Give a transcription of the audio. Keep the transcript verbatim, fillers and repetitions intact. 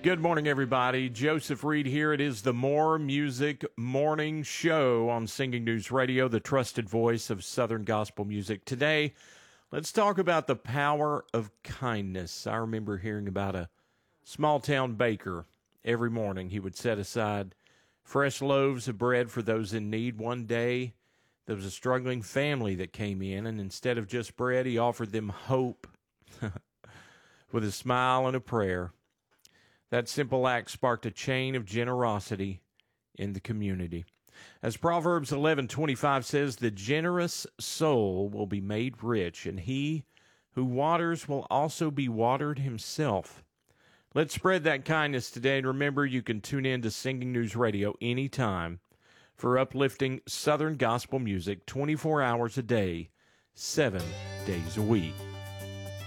Good morning, everybody. Joseph Reed here. It is the More Music Morning Show on Singing News Radio, the trusted voice of Southern gospel music. Today, let's talk about the power of kindness. I remember hearing about a small-town baker. Every morning, he would set aside fresh loaves of bread for those in need. One day, there was a struggling family that came in, and instead of just bread, he offered them hope with a smile and a prayer. That simple act sparked a chain of generosity in the community. As Proverbs eleven twenty-five says, the generous soul will be made rich, and he who waters will also be watered himself. Let's spread that kindness today, and remember, you can tune in to Singing News Radio anytime for uplifting Southern gospel music twenty-four hours a day, seven days a week.